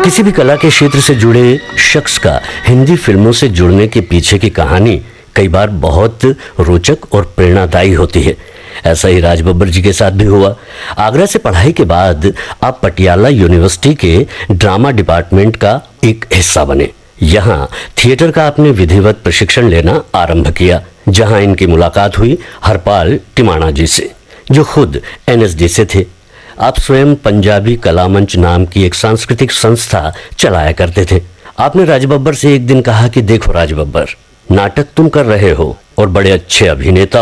किसी भी कला के क्षेत्र से जुड़े शख्स का हिंदी फिल्मों से जुड़ने के पीछे की कहानी कई बार बहुत रोचक और प्रेरणादायी होती है। ऐसा ही राज बब्बर जी के साथ भी हुआ। आगरा से पढ़ाई के बाद आप पटियाला यूनिवर्सिटी के ड्रामा डिपार्टमेंट का एक हिस्सा बने। यहाँ थिएटर का आपने विधिवत प्रशिक्षण लेना आरंभ किया, जहाँ इनकी मुलाकात हुई हरपाल टिमाणा जी से, जो खुद एनएसडी से थे। आप स्वयं पंजाबी कला मंच नाम की एक सांस्कृतिक संस्था चलाया करते थे। आपने राज बब्बर से एक दिन कहा कि देखो राज बब्बर, नाटक तुम कर रहे हो और बड़े अच्छे अभिनेता